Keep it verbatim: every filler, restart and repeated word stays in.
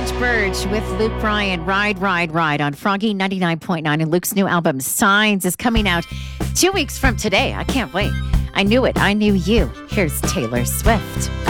George Burge with Luke Bryan, Ride, Ride, Ride on Froggy ninety-nine point nine. And Luke's new album, Signs, is coming out two weeks from today. I can't wait. I knew it. I knew you. Here's Taylor Swift.